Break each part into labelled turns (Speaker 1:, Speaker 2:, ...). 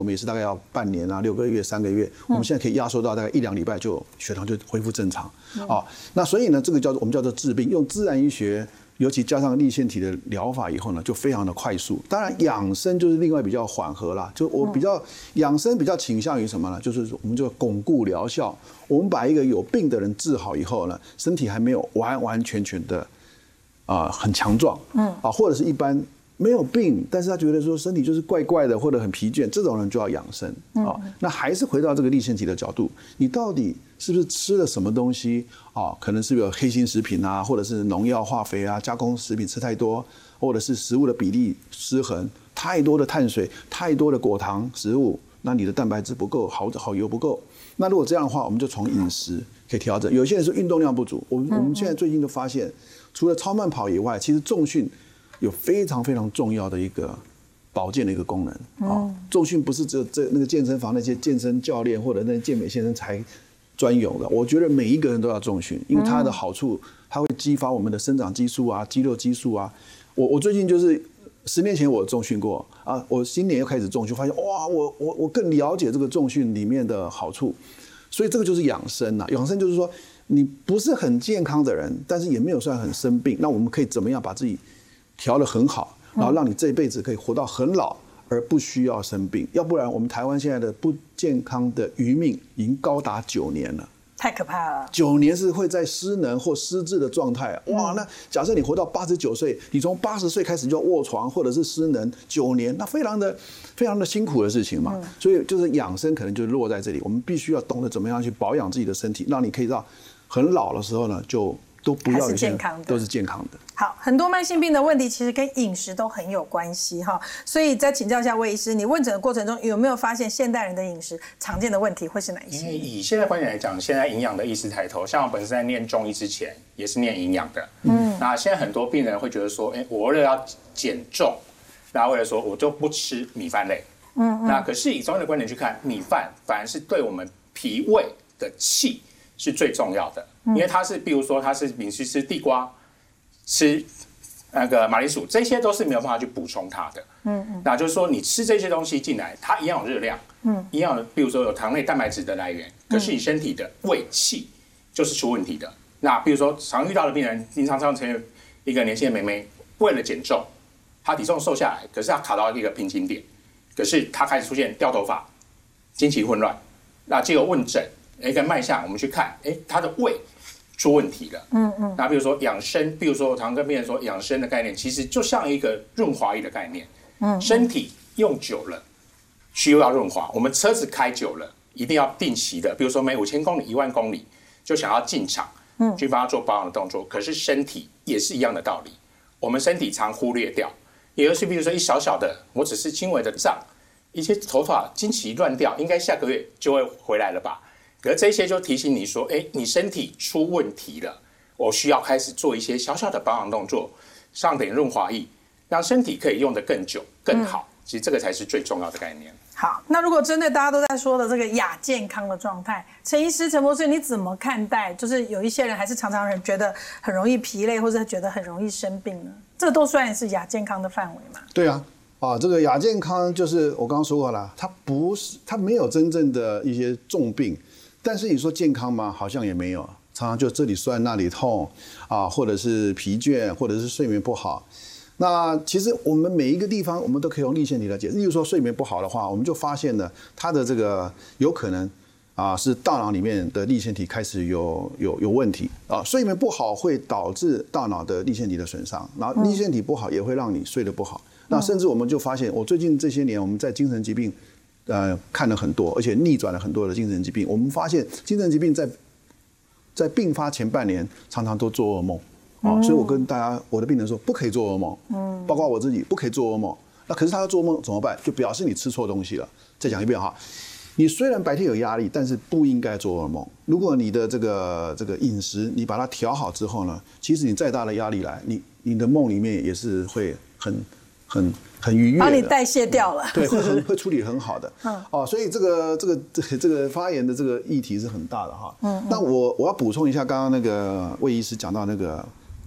Speaker 1: 我们也是大概要半年啊、6个月、3个月，我们现在可以压缩到大概1-2礼拜就血糖就恢复正常。那所以呢，这个我们叫做治病，用自然医学。尤其加上粒线体的疗法以后呢，就非常的快速。当然，养生就是另外比较缓和啦。就我比较养生比较倾向于什么呢？就是我们就巩固疗效。我们把一个有病的人治好以后呢，身体还没有完完全全的很强壮，或者是一般没有病，但是他觉得说身体就是怪怪的或者很疲倦，这种人就要养生啊。那还是回到这个粒线体的角度，你到底是不是吃了什么东西啊？可能是有黑心食品啊，或者是农药、化肥啊，加工食品吃太多，或者是食物的比例失衡，太多的碳水、太多的果糖食物，那你的蛋白质不够，好油不够。那如果这样的话，我们就从饮食可以调整。有些人说运动量不足，我们现在最近都发现，除了超慢跑以外，其实重训有非常非常重要的一个保健的一个功能。重训不是只有那个健身房那些健身教练或者那些健美先生才专有的，我觉得每一个人都要重训，因为它的好处，它会激发我们的生长激素啊、肌肉激素啊。我最近就是10年前我重训过啊，我今年又开始重训，发现哇，我更了解这个重训里面的好处，所以这个就是养生啊。养生就是说，你不是很健康的人，但是也没有算很生病，那我们可以怎么样把自己调得很好，然后让你这一辈子可以活到很老，而不需要生病。要不然我们台湾现在的不健康的余命已经高达9年了，
Speaker 2: 太可怕了。
Speaker 1: 9年是会在失能或失智的状态。哇，那假设你活到89岁，你从80岁开始就要卧床或者是失能9年，那非常的辛苦的事情嘛。所以就是养生可能就落在这里，我们必须要懂得怎么样去保养自己的身体，让你可以到很老的时候呢，就都不要
Speaker 2: 是健康的，
Speaker 1: 都是健康的。
Speaker 2: 好，很多慢性病的问题其实跟饮食都很有关系哈，所以再请教一下魏医师，你问诊的过程中有没有发现现代人的饮食常见的问题会是哪一些？
Speaker 3: 因为以现在观点来讲，现在营养的意识抬头，像我本身在念中医之前也是念营养的，那现在很多病人会觉得说，我为了要减重，然后为了说我就不吃米饭类，那可是以中医的观点去看，米饭反而是对我们脾胃的气是最重要的，因为它是，比如说它是你去吃地瓜，吃那个马铃薯，这些都是没有办法去补充它的。那就是说你吃这些东西进来，它一样有热量，一样有，比如说有糖类、蛋白质的来源，可是你身体的胃气就是出问题的。那比如说常遇到的病人，经常成为一个年轻的妹妹，为了减重，她体重瘦下来，可是她卡到一个瓶颈点，可是她开始出现掉头发、经期混乱，那结果问诊。一个脉象，我们去看，他的胃出问题了。那比如说养生，比如说我常跟病人说，养生的概念其实就像一个润滑液的概念。身体用久了，需要润滑。我们车子开久了，一定要定期的，比如说每5000公里、10000公里，就想要进厂，去帮他做保养的动作。可是身体也是一样的道理，我们身体常忽略掉，也就是比如说一小小的，我只是轻微的胀，一些头发经期乱掉，应该下个月就会回来了吧。可是这些就提醒你说，你身体出问题了，我需要开始做一些小小的保养动作，上点润滑液，让身体可以用得更久、更好。其实这个才是最重要的概念。
Speaker 2: 好，那如果针对大家都在说的这个亚健康的状态，陈医师、陈博士，你怎么看待？就是有一些人还是常常人觉得很容易疲累，或者觉得很容易生病呢？这都算是亚健康的范围嘛？
Speaker 1: 对啊。这个亚健康就是我刚刚说过了，它没有真正的一些重病。但是你说健康吗？好像也没有，常常就这里酸那里痛啊，或者是疲倦，或者是睡眠不好。那其实我们每一个地方，我们都可以用粒线体来解释。例如说睡眠不好的话，我们就发现了它的这个有可能是大脑里面的粒线体开始有问题啊。睡眠不好会导致大脑的粒线体的损伤，然后粒线体不好也会让你睡得不好。那甚至我们就发现，我最近这些年我们在精神疾病。看了很多，而且逆转了很多的精神疾病。我们发现精神疾病在病发前半年常常都做噩梦所以我跟我的病人说，不可以做噩梦，包括我自己不可以做噩梦。那可是他要做梦怎么办？就表示你吃错东西了。再讲一遍哈，你虽然白天有压力，但是不应该做噩梦。如果你的这个饮食你把它调好之后呢，其实你再大的压力来，你的梦里面也是会很愉悦的，
Speaker 2: 把你代谢掉了，
Speaker 1: 对，会处理很好的。所以这个发炎的这个议题是很大的哈。那我要补充一下，刚刚那个魏医师讲到那个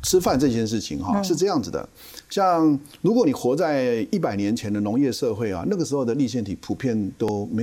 Speaker 1: 吃饭这件事情哈，是这样子的。像如果你活在100年前的农业社会啊，那个时候的粒线体普遍都没